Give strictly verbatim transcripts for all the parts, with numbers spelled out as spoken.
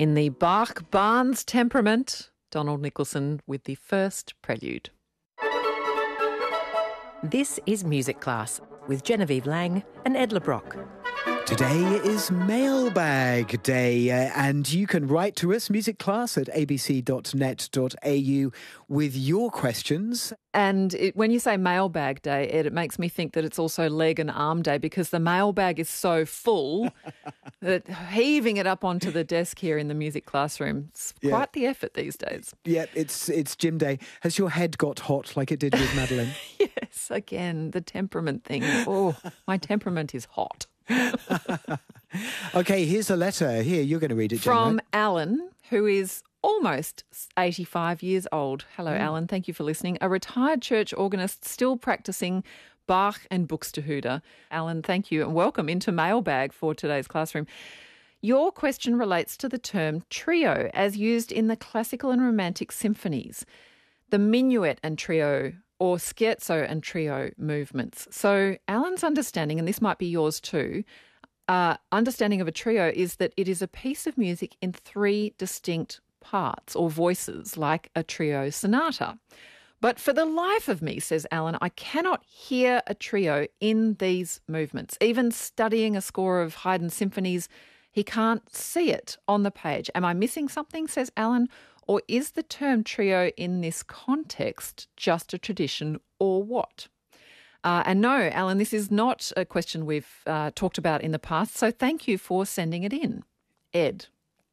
In the Bach-Barnes temperament, Donald Nicholson with the first prelude. This is Music Class with Genevieve Lang and Ed LeBrock. Today is Mailbag Day, uh, and you can write to us, musicclass at a b c dot net dot a u, with your questions. And it, when you say Mailbag Day, Ed, it makes me think that it's also Leg and Arm Day, because the mailbag is so full that heaving it up onto the desk here in the music classroom, it's Yeah. quite the effort these days. Yeah, it's it's Gym Day. Has your head got hot like it did with Madeline? Yes, again, the temperament thing. Oh, my temperament is hot. Okay, here's a letter. Here, you're going to read it, Jen, From right? Alan, who is almost eighty-five years old. Hello, Alan. Thank you for listening. A retired church organist still practicing Bach and Buxtehude. Alan, thank you and welcome into Mailbag for today's classroom. Your question relates to the term trio as used in the classical and romantic symphonies, the minuet and trio or scherzo and trio movements. So Alan's understanding, and this might be yours too, uh, understanding of a trio is that it is a piece of music in three distinct parts or voices, like a trio sonata. But for the life of me, says Alan, I cannot hear a trio in these movements. Even studying a score of Haydn symphonies, he can't see it on the page. Am I missing something, says Alan? Or is the term trio in this context just a tradition or what? Uh, and no, Alan, this is not a question we've uh, talked about in the past, so thank you for sending it in. Ed.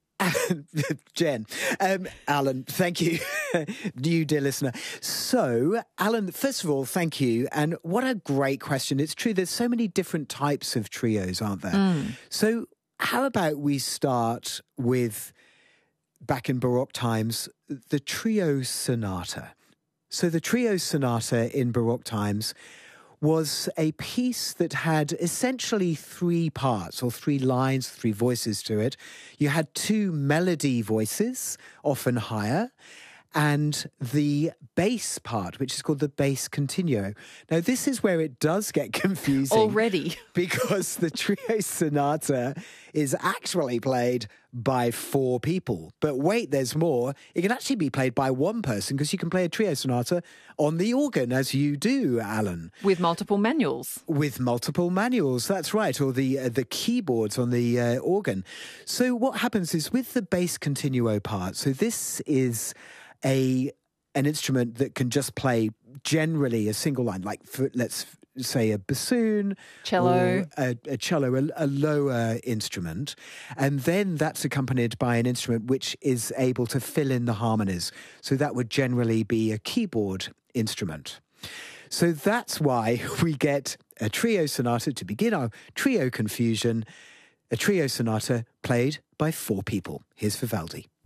Jen, um, Alan, thank you, you dear listener. So, Alan, first of all, thank you. And what a great question. It's true, there's so many different types of trios, aren't there? Mm. So how about we start with, back in Baroque times, the trio sonata. So the trio sonata in Baroque times was a piece that had essentially three parts, or three lines, three voices to it. You had two melody voices, often higher, and the bass part, which is called the bass continuo. Now, this is where it does get confusing. Already. Because the trio sonata is actually played by four people. But wait, there's more. It can actually be played by one person, because you can play a trio sonata on the organ, as you do, Alan. With multiple manuals. With multiple manuals, that's right, or the uh, the keyboards on the uh, organ. So what happens is with the bass continuo part, so this is a an instrument that can just play generally a single line, like for, let's say a bassoon, cello, or a, a cello, a, a lower instrument, and then that's accompanied by an instrument which is able to fill in the harmonies. So that would generally be a keyboard instrument. So that's why we get a trio sonata to begin our trio confusion, a trio sonata played by four people. Here's Vivaldi.